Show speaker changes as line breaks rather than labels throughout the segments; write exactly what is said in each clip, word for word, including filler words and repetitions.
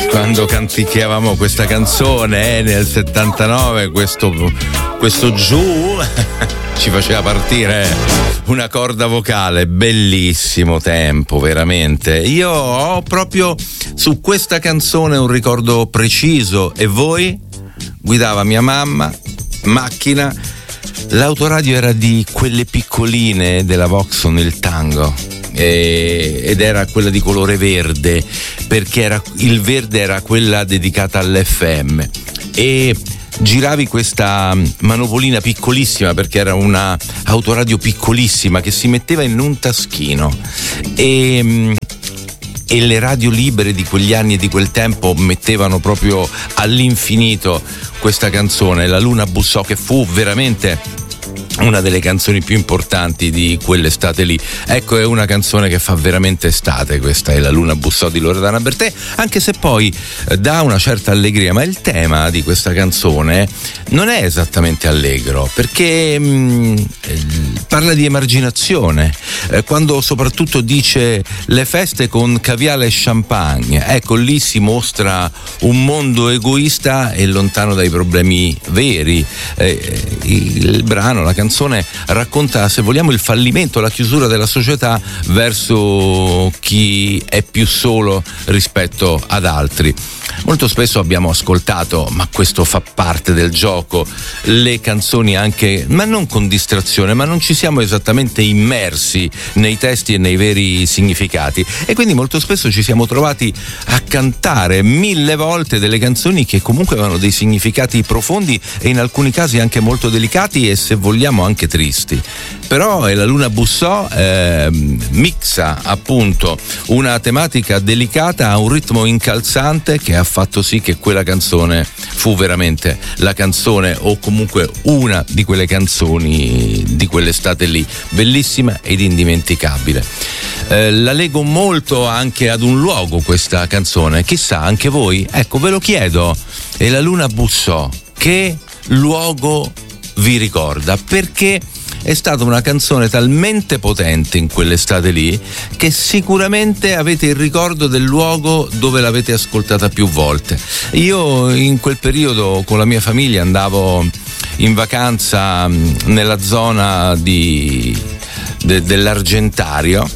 quando canticchiavamo questa canzone eh, nel settantanove, questo, questo giù ci faceva partire una corda vocale. Bellissimo tempo, veramente. Io ho proprio su questa canzone un ricordo preciso. E voi? Guidava mia mamma, macchina, l'autoradio era di quelle piccoline della Voxon, il Tango, e, ed era quella di colore verde, perché era, il verde era quella dedicata all'F M, e giravi questa manopolina piccolissima, perché era una autoradio piccolissima che si metteva in un taschino, e e le radio libere di quegli anni e di quel tempo mettevano proprio all'infinito questa canzone, La Luna bussò, che fu veramente una delle canzoni più importanti di quell'estate lì. Ecco, è una canzone che fa veramente estate, questa è La Luna bussò di Loredana Bertè, anche se poi dà una certa allegria, ma il tema di questa canzone non è esattamente allegro, perché mh, parla di emarginazione, eh, quando soprattutto dice le feste con caviale e champagne, ecco, lì si mostra un mondo egoista e lontano dai problemi veri. Eh, il brano, la canzone racconta, se vogliamo, il fallimento, la chiusura della società verso chi è più solo rispetto ad altri. Molto spesso abbiamo ascoltato, ma questo fa parte del gioco, le canzoni anche, ma non con distrazione, ma non ci siamo esattamente immersi nei testi e nei veri significati, e quindi molto spesso ci siamo trovati a cantare mille volte delle canzoni che comunque avevano dei significati profondi e in alcuni casi anche molto delicati e, se vogliamo, anche tristi. Però è La Luna bussò, eh, mixa appunto una tematica delicata a un ritmo incalzante che ha fatto sì che quella canzone fu veramente la canzone, o comunque una di quelle canzoni di quell'estate lì, bellissima ed indimenticabile. Eh, la leggo molto anche ad un luogo, questa canzone, chissà anche voi, ecco, ve lo chiedo. E La Luna bussò, che luogo vi ricorda? Perché è stata una canzone talmente potente in quell'estate lì che sicuramente avete il ricordo del luogo dove l'avete ascoltata più volte. Io in quel periodo con la mia famiglia andavo in vacanza nella zona di, de, dell'Argentario,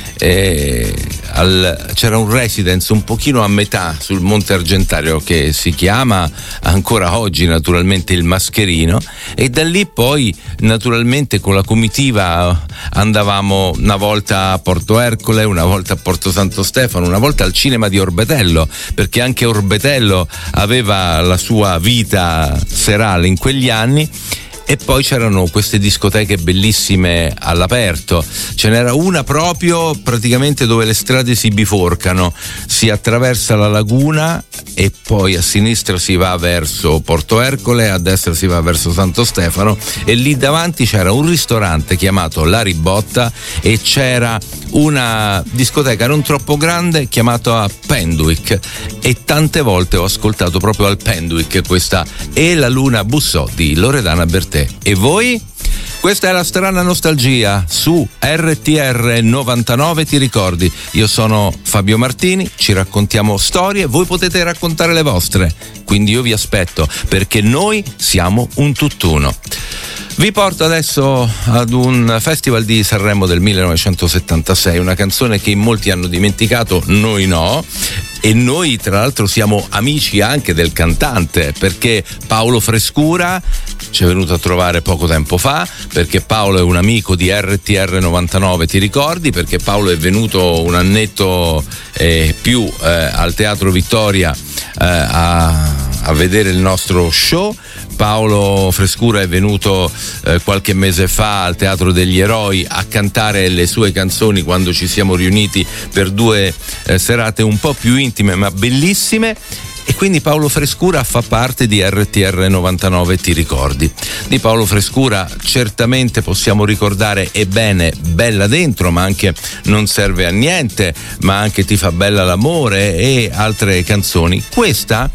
e al, c'era un residence un pochino a metà sul Monte Argentario che si chiama ancora oggi naturalmente il Mascherino, e da lì poi naturalmente con la comitiva andavamo una volta a Porto Ercole, una volta a Porto Santo Stefano, una volta al cinema di Orbetello, perché anche Orbetello aveva la sua vita serale in quegli anni. E poi c'erano queste discoteche bellissime all'aperto, ce n'era una proprio praticamente dove le strade si biforcano, si attraversa la laguna e poi a sinistra si va verso Porto Ercole, a destra si va verso Santo Stefano, e lì davanti c'era un ristorante chiamato La Ribotta e c'era una discoteca non troppo grande chiamata Penduic, e tante volte ho ascoltato proprio al Penduic questa E La Luna bussò di Loredana Bertè. E voi? Questa è la strana nostalgia su R T R novantanove, ti ricordi? Io sono Fabio Martini, ci raccontiamo storie, voi potete raccontare le vostre, quindi io vi aspetto, perché noi siamo un tutt'uno. Vi porto adesso ad un festival di Sanremo del millenovecentosettantasei, una canzone che in molti hanno dimenticato, noi no, e noi tra l'altro siamo amici anche del cantante, perché Paolo Frescura ci è venuto a trovare poco tempo fa, perché Paolo è un amico di R T R novantanove, ti ricordi? Perché Paolo è venuto un annetto eh, più eh, al Teatro Vittoria eh, a, a vedere il nostro show. Paolo Frescura è venuto eh, qualche mese fa al Teatro degli Eroi a cantare le sue canzoni quando ci siamo riuniti per due eh, serate un po' più intime ma bellissime. E quindi Paolo Frescura fa parte di R T R novantanove, ti ricordi? Di Paolo Frescura certamente possiamo ricordare E bene, bella dentro, ma anche Non serve a niente, ma anche Ti fa bella l'amore e altre canzoni. Questa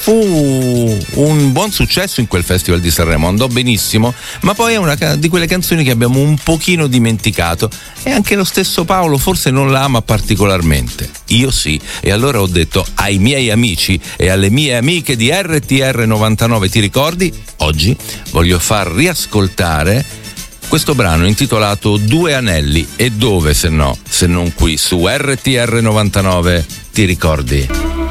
fu un buon successo in quel Festival di Sanremo, andò benissimo, ma poi è una di quelle canzoni che abbiamo un pochino dimenticato e anche lo stesso Paolo forse non la ama particolarmente. Io sì, e allora ho detto ai miei amici e alle mie amiche di R T R novantanove, ti ricordi? Oggi voglio far riascoltare questo brano intitolato Due Anelli, e dove se no, se non qui su R T R novantanove, ti ricordi?